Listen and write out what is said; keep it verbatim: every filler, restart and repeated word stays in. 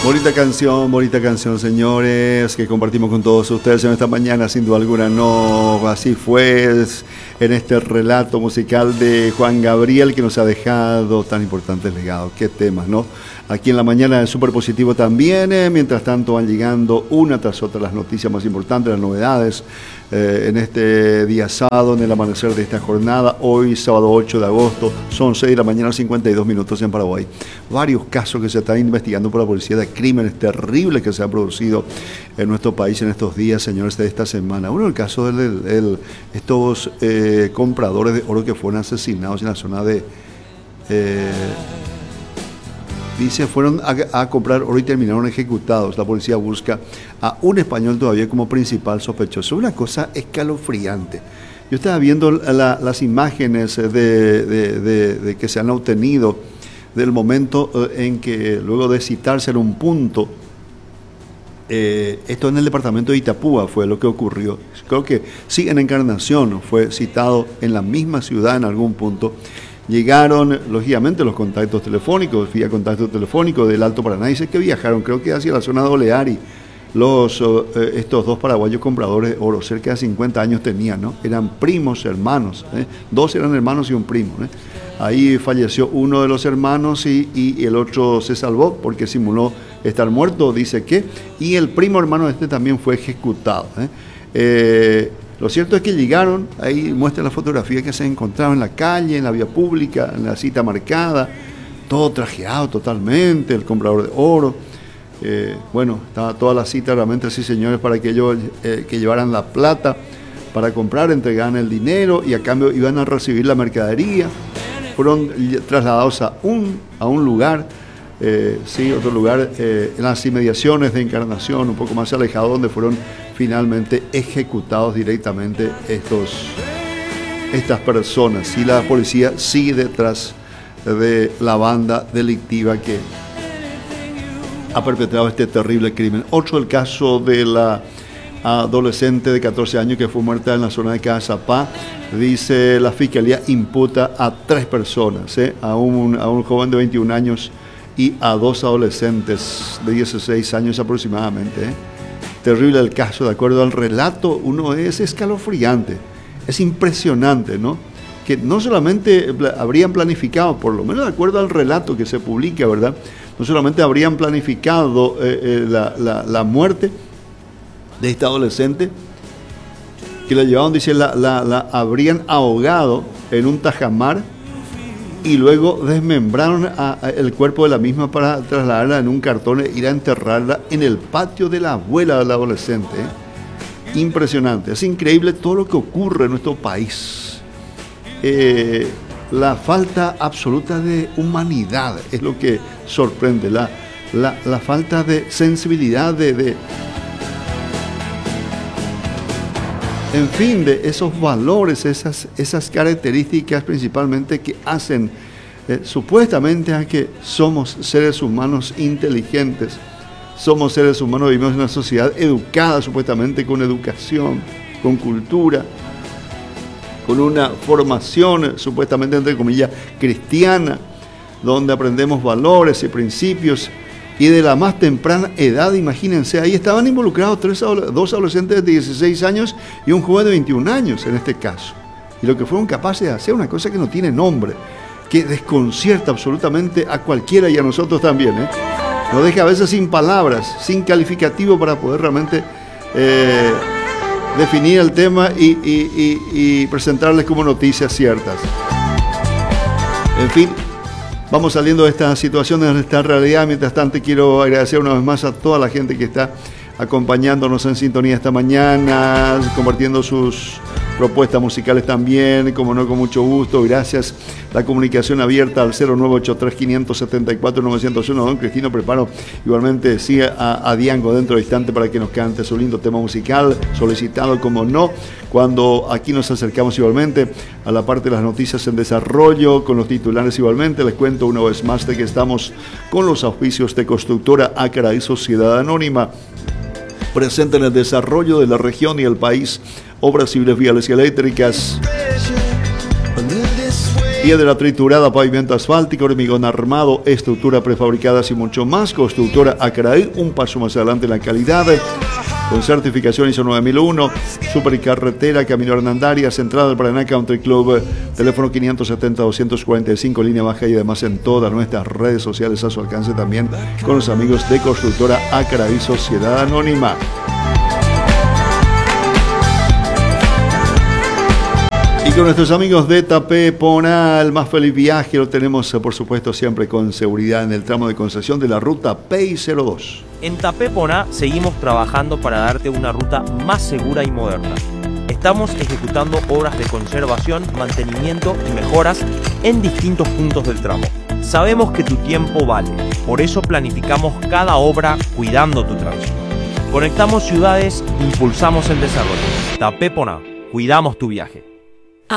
Bonita canción, bonita canción, señores, que compartimos con todos ustedes en esta mañana, sin duda alguna. No, así fue en este relato musical de Juan Gabriel, que nos ha dejado tan importantes legados. Qué temas, ¿no? Aquí en la mañana es súper positivo también. Eh, mientras tanto van llegando una tras otra las noticias más importantes, las novedades eh, en este día sábado, en el amanecer de esta jornada. Hoy, sábado ocho de agosto, son seis de la mañana, cincuenta y dos minutos en Paraguay. Varios casos que se están investigando por la policía de crímenes terribles que se han producido en nuestro país en estos días, señores, de esta semana. Uno, el caso de el, el, estos eh, compradores de oro que fueron asesinados en la zona de... Eh, dice, fueron a, a comprar oro y terminaron ejecutados. La policía busca a un español todavía como principal sospechoso. Una cosa escalofriante. Yo estaba viendo la, las imágenes de, de, de, de que se han obtenido del momento en que, luego de citarse en un punto, eh, esto en el departamento de Itapúa fue lo que ocurrió. Creo que sí, en Encarnación fue citado en la misma ciudad en algún punto. Llegaron, lógicamente, los contactos telefónicos, vía contacto telefónico del Alto Paraná, dice que viajaron, creo que hacia la zona de Oleari, los, eh, estos dos paraguayos compradores de oro, cerca de cincuenta años tenían, ¿no? Eran primos, hermanos, ¿eh? Dos eran hermanos y un primo, ¿eh? Ahí falleció uno de los hermanos y, y el otro se salvó porque simuló estar muerto, dice que, y el primo hermano de este también fue ejecutado, ¿eh? Eh, Lo cierto es que llegaron, ahí muestra la fotografía que se encontraba en la calle, en la vía pública, en la cita marcada, todo trajeado totalmente, el comprador de oro. Eh, bueno, estaba toda la cita realmente, sí, señores, para que ellos eh, que llevaran la plata para comprar, entregaran el dinero y a cambio iban a recibir la mercadería. Fueron trasladados a un, a un lugar, eh, sí, otro lugar, eh, en las inmediaciones de Encarnación, un poco más alejado, donde fueron finalmente ejecutados directamente estos, estas personas. Y la policía sigue detrás de la banda delictiva que ha perpetrado este terrible crimen. Otro, el caso de la adolescente de catorce años que fue muerta en la zona de Cazapá. Dice la fiscalía imputa a tres personas, ¿eh? a, un, a un joven de veintiún años y a dos adolescentes de dieciséis años aproximadamente, ¿eh? Terrible el caso, de acuerdo al relato, uno es escalofriante, es impresionante, ¿no? Que no solamente habrían planificado, por lo menos de acuerdo al relato que se publica, ¿verdad? No solamente habrían planificado eh, eh, la, la, la muerte de esta adolescente, que la llevaban, dice, la, la, la habrían ahogado en un tajamar y luego desmembraron a, a el cuerpo de la misma para trasladarla en un cartón e ir a enterrarla en el patio de la abuela de la adolescente, ¿eh? Impresionante, es increíble todo lo que ocurre en nuestro país. Eh, la falta absoluta de humanidad es lo que sorprende, la, la, la falta de sensibilidad, de, de en fin, de esos valores, esas, esas características principalmente que hacen eh, supuestamente a que somos seres humanos inteligentes, somos seres humanos, vivimos en una sociedad educada supuestamente, con educación, con cultura, con una formación supuestamente, entre comillas, cristiana, donde aprendemos valores y principios. Y de la más temprana edad, imagínense, ahí estaban involucrados tres, dos adolescentes de dieciséis años y un joven de veintiún años en este caso. Y lo que fueron capaces de hacer, una cosa que no tiene nombre, que desconcierta absolutamente a cualquiera y a nosotros también, ¿eh? Nos deja a veces sin palabras, sin calificativo para poder realmente eh, definir el tema y, y, y, y presentarles como noticias ciertas. En fin, vamos saliendo de esta situación, de esta realidad. Mientras tanto, quiero agradecer una vez más a toda la gente que está acompañándonos en sintonía esta mañana, compartiendo sus propuestas musicales también, como no, con mucho gusto. Gracias. La comunicación abierta al cero nueve ocho tres, cinco siete cuatro, nueve cero uno. Don Cristino, preparo igualmente sí, a, a Diango dentro de instante para que nos cante su lindo tema musical, solicitado como no, cuando aquí nos acercamos igualmente a la parte de las noticias en desarrollo, con los titulares igualmente. Les cuento una vez más de que estamos con los auspicios de Constructora Ácara y Sociedad Anónima, presente en el desarrollo de la región y el país, obras civiles, viales y eléctricas. piedra triturada, pavimento asfáltico, hormigón armado, estructura prefabricadas y mucho más. Constructora Acraí, un paso más adelante en la calidad, con certificación ISO nueve mil uno, supercarretera, Camino Hernandarias, entrada del Paraná Country Club, teléfono quinientos setenta, doscientos cuarenta y cinco, línea baja, y además en todas nuestras redes sociales a su alcance también con los amigos de Constructora Acraí Sociedad Anónima. Y con nuestros amigos de Tapepona, el más feliz viaje lo tenemos, por supuesto, siempre con seguridad en el tramo de concesión de la ruta P I cero dos. En Tapepona seguimos trabajando para darte una ruta más segura y moderna. Estamos ejecutando obras de conservación, mantenimiento y mejoras en distintos puntos del tramo. Sabemos que tu tiempo vale, por eso planificamos cada obra cuidando tu tránsito. Conectamos ciudades, impulsamos el desarrollo. Tapepona, cuidamos tu viaje.